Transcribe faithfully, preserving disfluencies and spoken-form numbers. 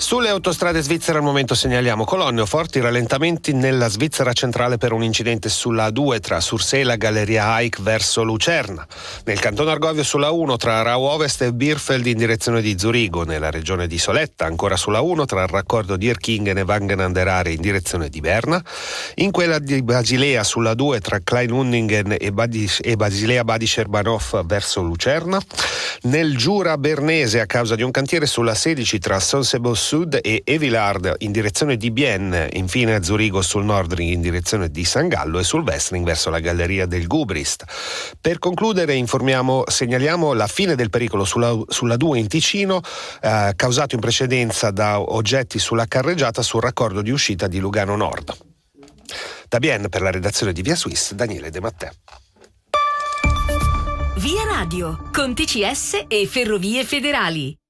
Sulle autostrade svizzere al momento segnaliamo colonne o forti rallentamenti nella Svizzera centrale per un incidente sulla A due tra Sursela e Galleria Haik verso Lucerna. Nel canton Argovio sulla uno tra Rau Ovest e Birfeld in direzione di Zurigo. Nella regione di Soletta ancora sulla uno tra il raccordo di Erkingen e Wangen an der Aare in direzione di Berna. In quella di Basilea sulla due tra Kleinunningen e, Badis- e Basilea Badischer Bahnhof verso Lucerna. Nel Giura Bernese a causa di un cantiere sulla sedici tra Sonsebo Sud e Evilard in direzione di Bienne, infine a Zurigo sul Nordring in direzione di San Gallo e sul Westring verso la galleria del Gubrist. Per concludere informiamo, segnaliamo la fine del pericolo sulla, sulla due in Ticino, eh, causato in precedenza da oggetti sulla carreggiata sul raccordo di uscita di Lugano Nord. Da Bienne per la redazione di Via Swiss, Daniele De Mattè. Via Radio, con T C S e Ferrovie Federali.